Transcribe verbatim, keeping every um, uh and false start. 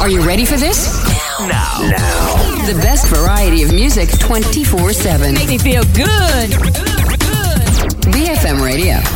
Are you ready for this? Now. Now. The best variety of music twenty-four seven. Make me feel good. Good, good. B F M Radio.